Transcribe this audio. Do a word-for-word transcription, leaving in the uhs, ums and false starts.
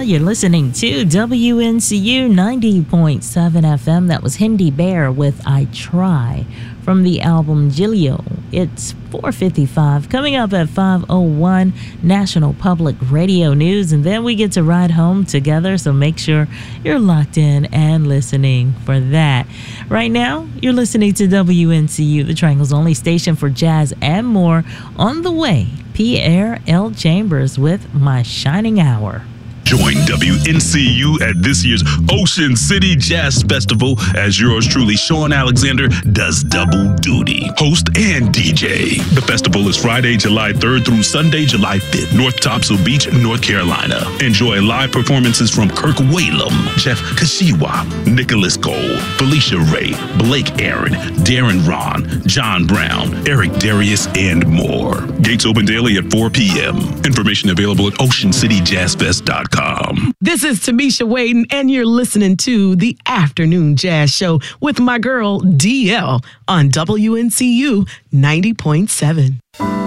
you're listening to W N C U ninety point seven F M. That was Hindi Bear with I Try from the album Gilio. It's four fifty-five. Coming up at five oh one, National Public Radio News, and then we get to ride home together, so make sure you're locked in and listening for that. Right now, you're listening to W N C U, the Triangle's only station for jazz and more. On the way, Pierre L. Chambers with My Shining Hour. Join W N C U at this year's Ocean City Jazz Festival as yours truly, Sean Alexander, does double duty, host and D J. The festival is Friday, July third through Sunday, July fifth, North Topsail Beach, North Carolina. Enjoy live performances from Kirk Whalum, Jeff Kashiwa, Nicholas Cole, Felicia Ray, Blake Aaron, Darren Ron, John Brown, Eric Darius, and more. Gates open daily at four p.m. Information available at ocean city jazz fest dot com. This is Tamisha Wade, and you're listening to the Afternoon Jazz Show with my girl D L on W N C U ninety point seven.